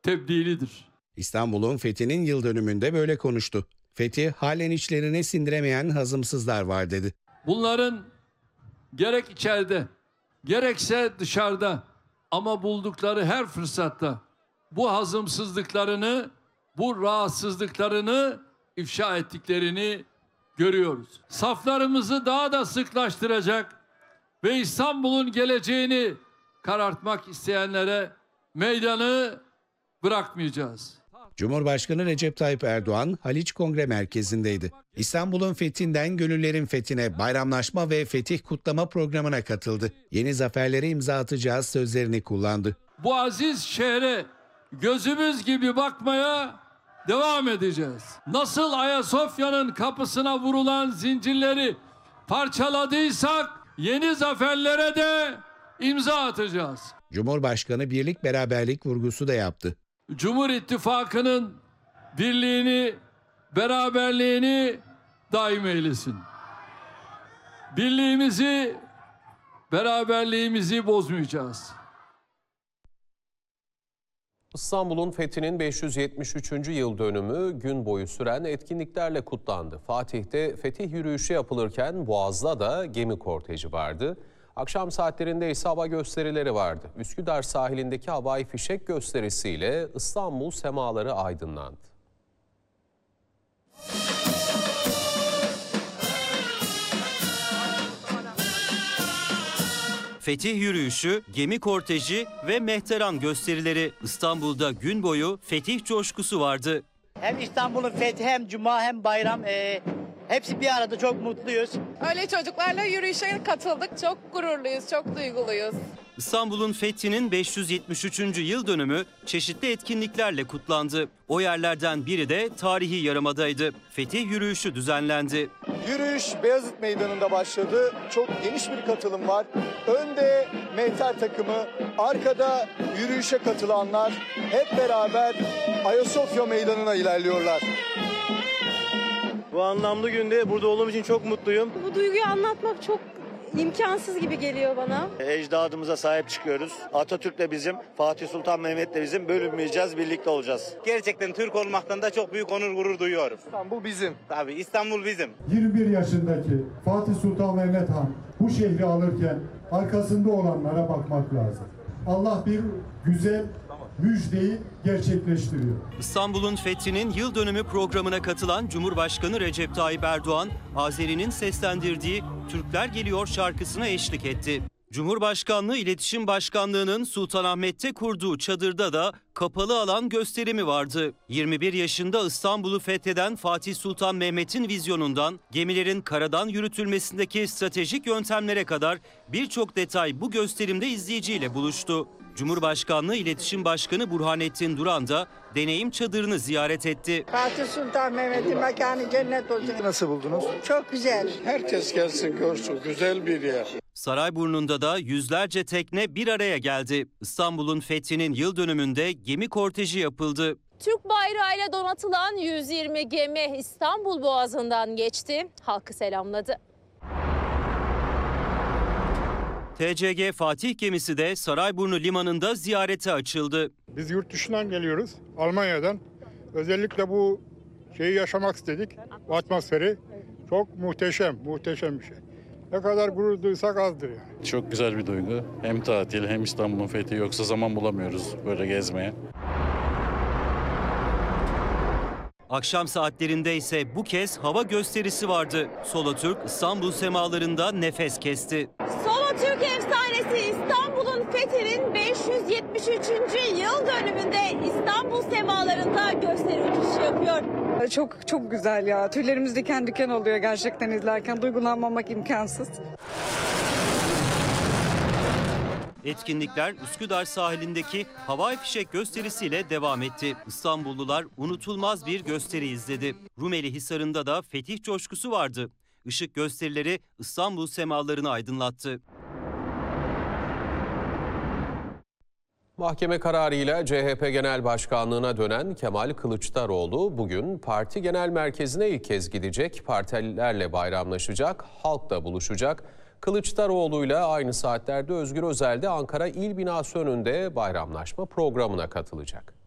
tebdilidir. İstanbul'un fethinin yıl dönümünde böyle konuştu. Fethi halen içlerine sindiremeyen hazımsızlar var dedi. Bunların gerek içeride gerekse dışarıda ama buldukları her fırsatta bu hazımsızlıklarını, bu rahatsızlıklarını ifşa ettiklerini görüyoruz. Saflarımızı daha da sıklaştıracak ve İstanbul'un geleceğini karartmak isteyenlere meydanı bırakmayacağız. Cumhurbaşkanı Recep Tayyip Erdoğan Haliç Kongre Merkezi'ndeydi. İstanbul'un fethinden gönüllerin fethine bayramlaşma ve fetih kutlama programına katıldı. Yeni zaferlere imza atacağız sözlerini kullandı. Bu aziz şehre gözümüz gibi bakmaya devam edeceğiz. Nasıl Ayasofya'nın kapısına vurulan zincirleri parçaladıysak yeni zaferlere de imza atacağız. Cumhurbaşkanı birlik beraberlik vurgusu da yaptı. Cumhur İttifakı'nın birliğini, beraberliğini daim eylesin. Birliğimizi, beraberliğimizi bozmayacağız. İstanbul'un fethinin 573. yıl dönümü gün boyu süren etkinliklerle kutlandı. Fatih'te fetih yürüyüşü yapılırken Boğaz'da da gemi korteji vardı. Akşam saatlerinde ise hava gösterileri vardı. Üsküdar sahilindeki havai fişek gösterisiyle İstanbul semaları aydınlandı. Fetih yürüyüşü, gemi korteji ve mehteran gösterileri İstanbul'da gün boyu fetih coşkusu vardı. Hem İstanbul'un fethi hem cuma hem bayram hepsi bir arada, çok mutluyuz. Öyle çocuklarla yürüyüşe katıldık. Çok gururluyuz, çok duyguluyuz. İstanbul'un fethinin 573. yıl dönümü çeşitli etkinliklerle kutlandı. O yerlerden biri de tarihi Yarımada'ydı. Fetih yürüyüşü düzenlendi. Yürüyüş Beyazıt Meydanı'nda başladı. Çok geniş bir katılım var. Önde mehter takımı, arkada yürüyüşe katılanlar hep beraber Ayasofya Meydanı'na ilerliyorlar. Bu anlamlı günde burada olduğum için çok mutluyum. Bu duyguyu anlatmak çok imkansız gibi geliyor bana. Ecdadımıza sahip çıkıyoruz. Atatürk de bizim, Fatih Sultan Mehmet de bizim. Bölünmeyeceğiz, birlikte olacağız. Gerçekten Türk olmaktan da çok büyük onur, gurur duyuyorum. İstanbul bizim. Tabii İstanbul bizim. 21 yaşındaki Fatih Sultan Mehmet Han bu şehri alırken arkasında olanlara bakmak lazım. Allah bir güzel müjdeyi gerçekleştiriyor. İstanbul'un fethinin yıl dönümü programına katılan Cumhurbaşkanı Recep Tayyip Erdoğan, Azeri'nin seslendirdiği Türkler Geliyor şarkısına eşlik etti. Cumhurbaşkanlığı İletişim Başkanlığı'nın Sultanahmet'te kurduğu çadırda da kapalı alan gösterimi vardı. 21 yaşında İstanbul'u fetheden Fatih Sultan Mehmet'in vizyonundan gemilerin karadan yürütülmesindeki stratejik yöntemlere kadar birçok detay bu gösterimde izleyiciyle buluştu. Cumhurbaşkanlığı İletişim Başkanı Burhanettin Duran da deneyim çadırını ziyaret etti. Fatih Sultan Mehmet'in mekanı cennet olsun. Nasıl buldunuz? Çok güzel. Herkes gelsin görsün. Güzel bir yer. Sarayburnu'nda da yüzlerce tekne bir araya geldi. İstanbul'un fethinin yıl dönümünde gemi korteji yapıldı. Türk bayrağıyla donatılan 120 gemi İstanbul Boğazı'ndan geçti, halkı selamladı. TCG Fatih gemisi de Sarayburnu Limanı'nda ziyarete açıldı. Biz yurt dışından geliyoruz, Almanya'dan. Özellikle bu şeyi yaşamak istedik, bu atmosferi. Çok muhteşem bir şey. Ne kadar gurur duysak azdır yani. Çok güzel bir duygu. Hem tatil hem İstanbul'un fethi, yoksa zaman bulamıyoruz böyle gezmeye. Akşam saatlerinde ise bu kez hava gösterisi vardı. Solatürk İstanbul semalarında nefes kesti. Solatürk efsanesi İstanbul'un fethinin 573. yıl dönümünde İstanbul semalarında gösteri uçuşu yapıyor. Çok güzel ya. Tüylerimiz diken diken oluyor gerçekten izlerken. Duygulanmamak imkansız. Etkinlikler Üsküdar sahilindeki havai fişek gösterisiyle devam etti. İstanbullular unutulmaz bir gösteri izledi. Rumeli Hisarı'nda da fetih coşkusu vardı. Işık gösterileri İstanbul semalarını aydınlattı. Mahkeme kararıyla CHP Genel Başkanlığı'na dönen Kemal Kılıçdaroğlu bugün parti genel merkezine ilk kez gidecek, partililerle bayramlaşacak, halkla buluşacak. Kılıçdaroğlu'yla aynı saatlerde Özgür Özel de Ankara İl Binası önünde bayramlaşma programına katılacak.